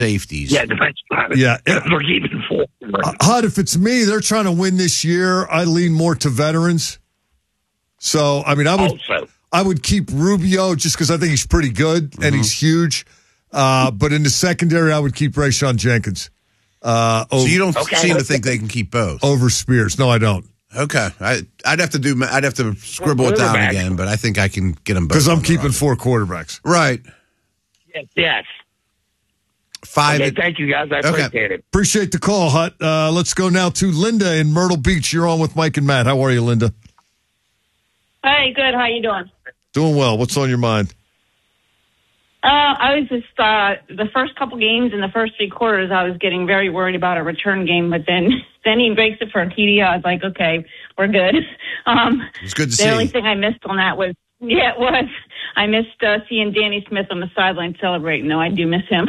safeties. Yeah, defensive linemen. Yeah. We're keeping 4. Hud, if it's me, they're trying to win this year. I lean more to veterans. So, I mean, I would keep Rubio just because I think he's pretty good and he's huge. But in the secondary, I would keep Rayshon Jenkins. So you don't seem to think they can keep both over Spears? No, I don't. Okay, I'd have to scribble it down again, but I think I can get them both. Because I'm keeping 4 quarterbacks. Right. Yes. 5. Okay, thank you, guys. I appreciate it. Appreciate the call, Hut. Let's go now to Linda in Myrtle Beach. You're on with Mike and Matt. How are you, Linda? Hey, good. How you doing? Doing well. What's on your mind? I was just, the first couple games in the first 3 quarters, I was getting very worried about a return game, but then he breaks it for a TD. I was like, okay, we're good. It was good to see. The only thing I missed on that was, I missed seeing Danny Smith on the sideline celebrating, though I do miss him.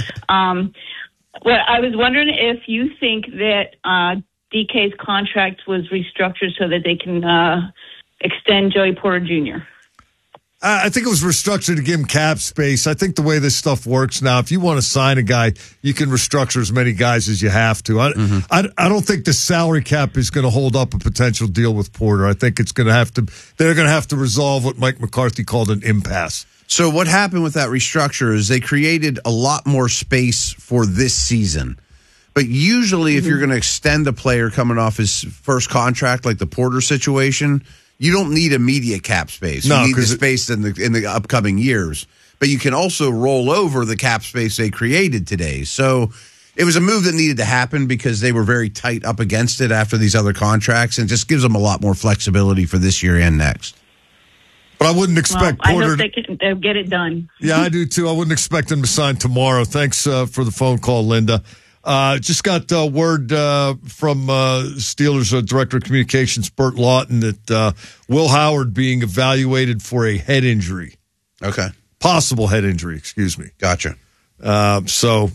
Well, I was wondering if you think that DK's contract was restructured so that they can extend Joey Porter Jr. I think it was restructured to give him cap space. I think the way this stuff works now, if you want to sign a guy, you can restructure as many guys as you have to. I don't think the salary cap is going to hold up a potential deal with Porter. I think they're going to have to resolve what Mike McCarthy called an impasse. So what happened with that restructure is they created a lot more space for this season. But usually if you're going to extend a player coming off his first contract, like the Porter situation, you don't need immediate cap space. You need the space in the upcoming years. But you can also roll over the cap space they created today. So it was a move that needed to happen because they were very tight up against it after these other contracts, and just gives them a lot more flexibility for this year and next. But I wouldn't expect Porter. I hope they'll get it done. Yeah, I do too. I wouldn't expect them to sign tomorrow. Thanks for the phone call, Linda. Just got word from Steelers Director of Communications, Burt Lawton, that Will Howard being evaluated for a head injury. Okay. Possible head injury, excuse me. Gotcha. So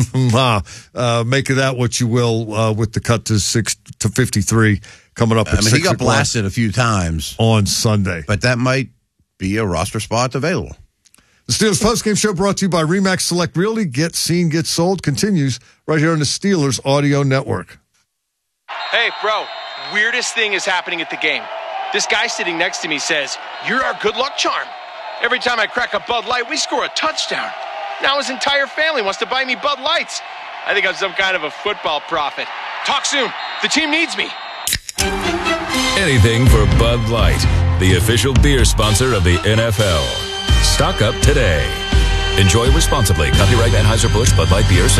make of that what you will with the cut to 53 coming up at 6 he got blasted a few times on Sunday. But that might be a roster spot available. The Steelers postgame show brought to you by RE/MAX Select Realty. Get seen, get sold continues right here on the Steelers Audio Network. Hey, bro, weirdest thing is happening at the game. This guy sitting next to me says, "You're our good luck charm. Every time I crack a Bud Light, we score a touchdown. Now his entire family wants to buy me Bud Lights. I think I'm some kind of a football prophet. Talk soon. The team needs me." Anything for Bud Light, the official beer sponsor of the NFL. Stock up today. Enjoy responsibly. Copyright Anheuser-Busch Bud Light Beer.